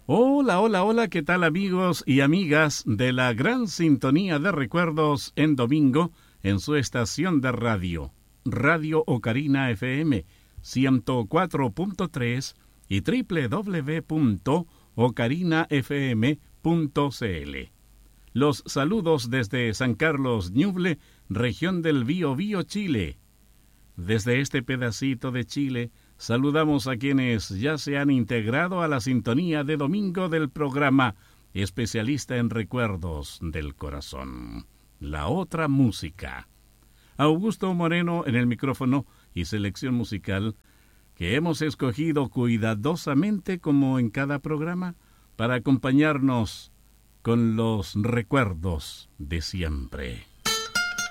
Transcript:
Hola, hola, hola, ¿qué tal amigos y amigas de la gran sintonía de recuerdos en domingo en su estación de radio, Radio Ocarina FM 104.3 y www.ocarinafm.cl? Los saludos desde San Carlos Ñuble, región del Biobío, Chile. Desde este pedacito de Chile, saludamos a quienes ya se han integrado a la sintonía de domingo del programa especialista en recuerdos del corazón, La Otra Música. Augusto Moreno en el micrófono y selección musical que hemos escogido cuidadosamente como en cada programa para acompañarnos con los recuerdos de siempre.